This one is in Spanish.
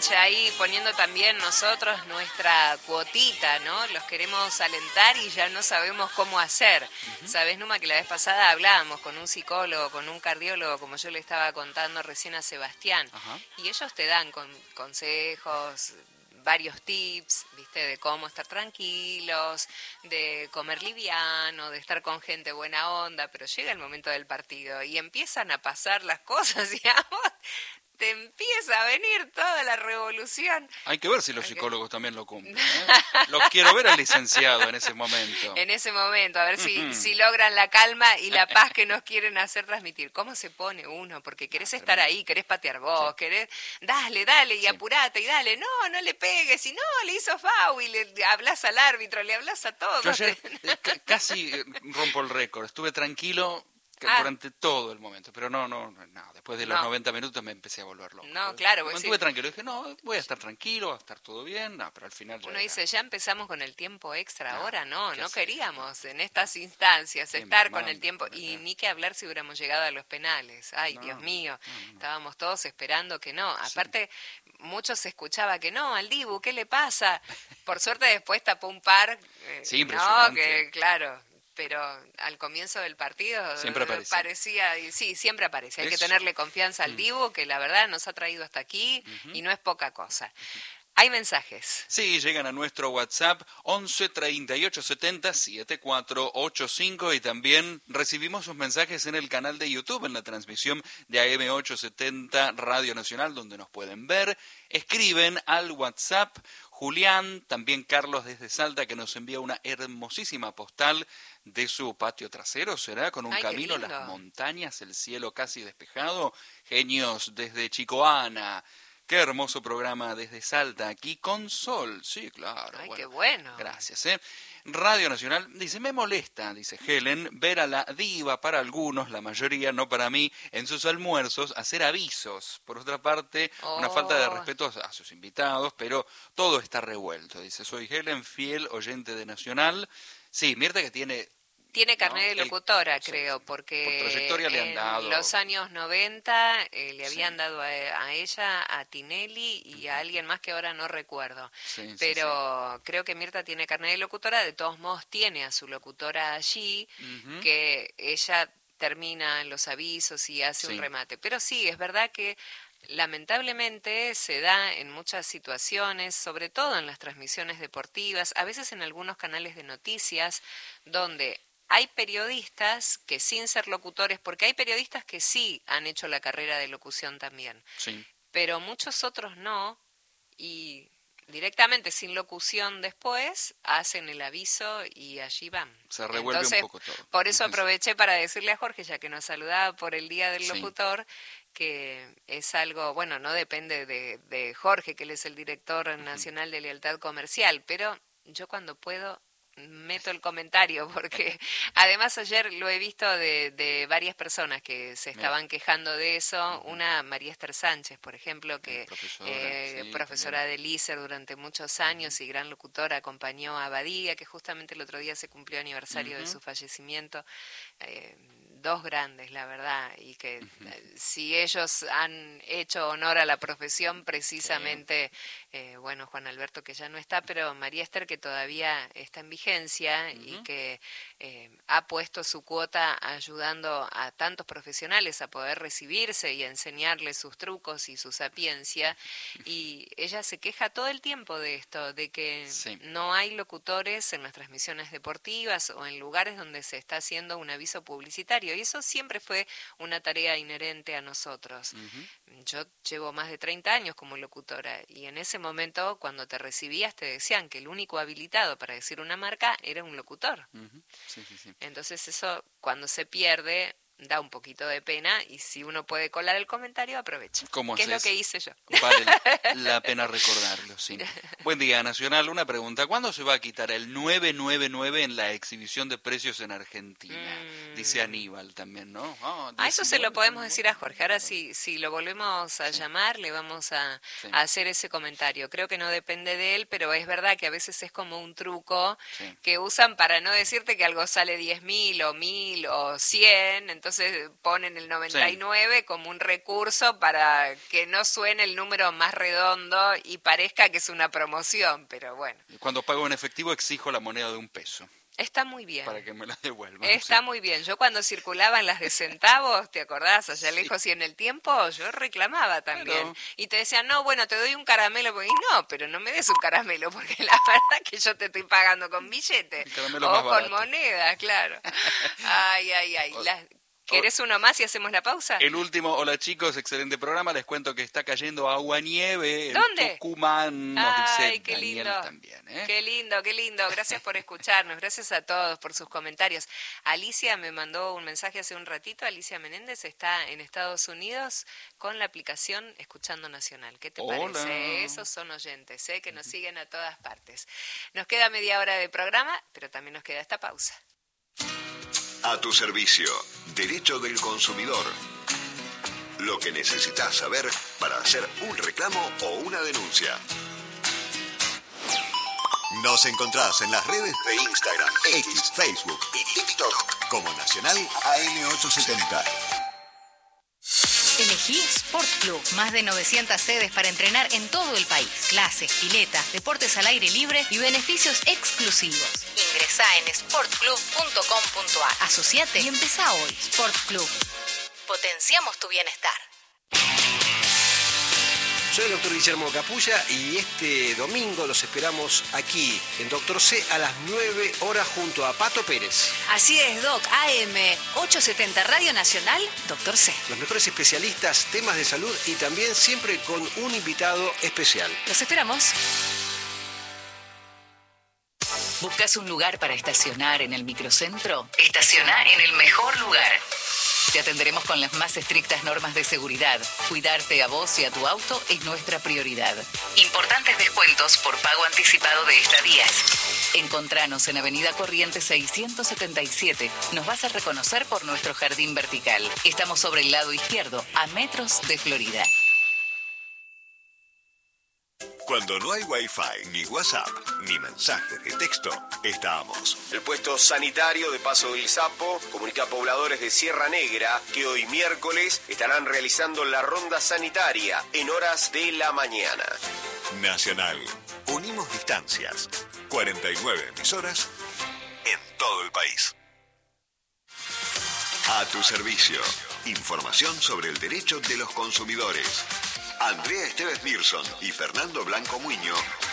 enganche ahí, poniendo también nosotros nuestra cuotita, ¿no? Los queremos alentar y ya no sabemos cómo hacer. ¿Sabés, Numa, que la vez pasada hablábamos con un psicólogo, con un cardiólogo, como yo le estaba contando recién a Sebastián, y ellos te dan consejos, varios tips, ¿viste? De cómo estar tranquilos, de comer liviano, de estar con gente buena onda, pero llega el momento del partido y empiezan a pasar las cosas y a vos te empieza a venir toda la revolución. Hay que ver si los psicólogos también lo cumplen, ¿eh? Los quiero ver al licenciado en ese momento. En ese momento, a ver si logran la calma y la paz que nos quieren hacer transmitir. ¿Cómo se pone uno? Porque querés estar ahí, querés patear vos, querés, dale, y apurate, y dale, no le pegues, y no, le hizo foul, y le hablas al árbitro, le hablas a todos. Yo ayer casi rompo el récord, estuve tranquilo durante todo el momento, pero no, después de los 90 minutos me empecé a volver loco. No, claro. Cuando estuve tranquilo, dije, voy a estar tranquilo, va a estar todo bien, pero al final... Uno dice, ya empezamos con el tiempo extra, ahora no queríamos en estas instancias estar con el tiempo, y ni que hablar si hubiéramos llegado a los penales. Ay, Dios mío, estábamos todos esperando que no. Aparte, muchos se escuchaba que no, al Dibu, ¿qué le pasa? Por suerte después tapó un par, sí, impresionante. Que claro... Pero al comienzo del partido siempre parecía, y sí, siempre aparece. Hay que tenerle confianza al Dibu, que la verdad nos ha traído hasta aquí y no es poca cosa. Hay mensajes. Sí, llegan a nuestro WhatsApp 11 38 70 7485 y también recibimos sus mensajes en el canal de YouTube, en la transmisión de AM870 Radio Nacional, donde nos pueden ver. Escriben al WhatsApp. Julián, también Carlos desde Salta, que nos envía una hermosísima postal de su patio trasero, ¿será? Con un camino, las montañas, el cielo casi despejado. Genios desde Chicoana. Qué hermoso programa desde Salta, aquí con sol. Sí, claro. Ay, qué bueno. Gracias, Radio Nacional, dice, me molesta, dice Helen, ver a la diva, para algunos, la mayoría, no para mí, en sus almuerzos, hacer avisos. Por otra parte, una falta de respeto a sus invitados, pero todo está revuelto. Dice, soy Helen, fiel oyente de Nacional. Sí, Mirta que tiene carnet de locutora, creo, porque por trayectoria le han dado. En los años 90 le habían dado a ella, a Tinelli y a alguien más que ahora no recuerdo. Pero creo que Mirta tiene carnet de locutora, de todos modos tiene a su locutora allí, que ella termina los avisos y hace un remate. Pero sí, es verdad que lamentablemente se da en muchas situaciones, sobre todo en las transmisiones deportivas, a veces en algunos canales de noticias, donde hay periodistas que sin ser locutores, porque hay periodistas que sí han hecho la carrera de locución también, pero muchos otros no, y directamente sin locución después hacen el aviso y allí van. Se revuelve un poco todo. Por eso aproveché para decirle a Jorge, ya que nos saludaba por el Día del Locutor, que es algo, bueno, no depende de Jorge, que él es el director nacional de Lealtad Comercial, pero yo cuando puedo meto el comentario, porque además ayer lo he visto de varias personas que se estaban quejando de eso. Una, María Esther Sánchez, por ejemplo, que profesora del ISER durante muchos años y gran locutora, acompañó a Badía, que justamente el otro día se cumplió aniversario de su fallecimiento. Dos grandes, la verdad, y que si ellos han hecho honor a la profesión, precisamente, bueno, Juan Alberto, que ya no está, pero María Esther, que todavía está en vigencia y que ha puesto su cuota ayudando a tantos profesionales a poder recibirse y a enseñarles sus trucos y su sapiencia, y ella se queja todo el tiempo de esto, de que no hay locutores en las transmisiones deportivas o en lugares donde se está haciendo un aviso publicitario. Y eso siempre fue una tarea inherente a nosotros. Yo llevo más de 30 años como locutora y en ese momento, cuando te recibías, te decían que el único habilitado para decir una marca era un locutor. Entonces eso, cuando se pierde, da un poquito de pena, y si uno puede colar el comentario, aprovecha. ¿Qué es lo que hice yo? Vale la pena recordarlo, sí. Buen día, Nacional. Una pregunta. ¿Cuándo se va a quitar el 999 en la exhibición de precios en Argentina? Dice Aníbal también, ¿no? A eso se lo podemos decir a Jorge. Ahora si lo volvemos a llamar, le vamos a hacer ese comentario. Creo que no depende de él, pero es verdad que a veces es como un truco que usan para no decirte que algo sale 10.000 o 1.000 o 100, entonces entonces ponen el 99 como un recurso para que no suene el número más redondo y parezca que es una promoción, pero bueno. Cuando pago en efectivo exijo la moneda de $1. Está muy bien. Para que me la devuelvan. Está muy bien. Yo cuando circulaban las de centavos, ¿te acordás? Allá lejos y en el tiempo, yo reclamaba también. Pero... Y te decían, no, bueno, te doy un caramelo. Y no, pero no me des un caramelo, porque la verdad que yo te estoy pagando con billete. O con moneda, claro. Ay. ¿Querés uno más y hacemos la pausa? El último, hola chicos, excelente programa. Les cuento que está cayendo agua-nieve en ¿Dónde? Tucumán, nos dice qué Daniel lindo. También. Qué lindo. Gracias por escucharnos. Gracias a todos por sus comentarios. Alicia me mandó un mensaje hace un ratito. Alicia Menéndez está en Estados Unidos con la aplicación Escuchando Nacional. ¿Qué te parece? Esos son oyentes, que nos siguen a todas partes. Nos queda media hora de programa, pero también nos queda esta pausa. A tu servicio, Derecho del Consumidor. Lo que necesitas saber para hacer un reclamo o una denuncia. Nos encontrás en las redes de Instagram, X, Facebook y TikTok como Nacional AM870. Elegí Sport Club. Más de 900 sedes para entrenar en todo el país. Clases, piletas, deportes al aire libre y beneficios exclusivos. Ingresá en sportclub.com.ar. Asociate y empezá hoy. Sport Club. Potenciamos tu bienestar. Soy el doctor Guillermo Capulla y este domingo los esperamos aquí en Doctor C a las 9 horas junto a Pato Pérez. Así es, Doc. AM 870 Radio Nacional, Doctor C. Los mejores especialistas, temas de salud y también siempre con un invitado especial. Los esperamos. ¿Buscas un lugar para estacionar en el microcentro? Estacioná en el mejor lugar. Te atenderemos con las más estrictas normas de seguridad. Cuidarte a vos y a tu auto es nuestra prioridad. Importantes descuentos por pago anticipado de estadías. Encontranos en Avenida Corrientes 677. Nos vas a reconocer por nuestro jardín vertical. Estamos sobre el lado izquierdo, a metros de Florida. Cuando no hay Wi-Fi, ni WhatsApp, ni mensajes de texto, estamos. El puesto sanitario de Paso del Sapo comunica a pobladores de Sierra Negra que hoy miércoles estarán realizando la ronda sanitaria en horas de la mañana. Nacional. Unimos distancias. 49 emisoras en todo el país. A tu servicio. Información sobre el derecho de los consumidores. Andrea Esteves Mirson y Fernando Blanco Muño